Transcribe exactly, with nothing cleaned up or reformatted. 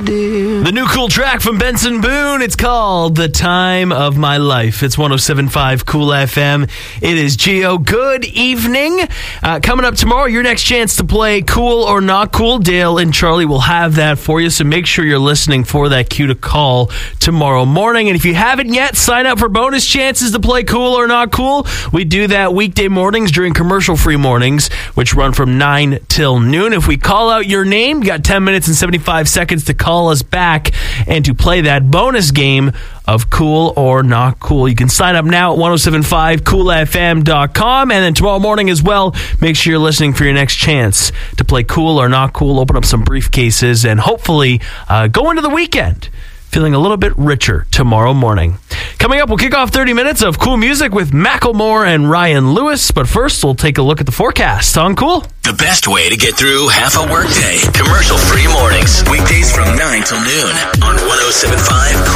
The new cool track from Benson Boone, it's called The Time of My Life. It's one oh seven point five Cool F M. It is Geo. Good evening. Uh, coming up tomorrow, your next chance to play Cool or Not Cool. Dale and Charlie will have that for you, so make sure you're listening for that cue to call tomorrow morning. And if you haven't yet, sign up for bonus chances to play Cool or Not Cool. We do that weekday mornings during commercial-free mornings, which run from nine till noon. If we call out your name, you got ten minutes and seventy-five seconds to call us back and to play that bonus game of Cool or Not Cool. You can sign up now at ten seventy-five cool f m dot com, and then tomorrow morning as well, make sure you're listening for your next chance to play Cool or Not Cool, open up some briefcases, and hopefully uh, go into the weekend feeling a little bit richer tomorrow morning. Coming up, we'll kick off thirty minutes of cool music with Macklemore and Ryan Lewis, but first we'll take a look at the forecast on Cool. The best way to get through half a workday. Commercial-free mornings. Weekdays from nine till noon on ten seventy-five